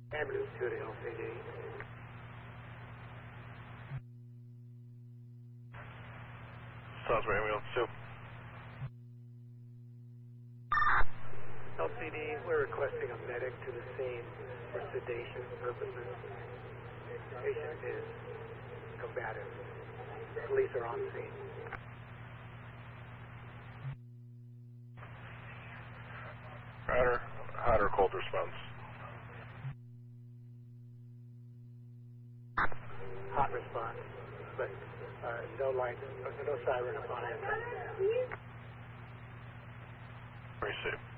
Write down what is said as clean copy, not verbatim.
Ambulance to the LCD. Sounds right, ambulance 2. LCD, we're requesting a medic to the scene for sedation purposes. Patient is combative. Police are on scene. Roger. Hot or cold response? Hot response, but no lights, no siren upon entry. Receive.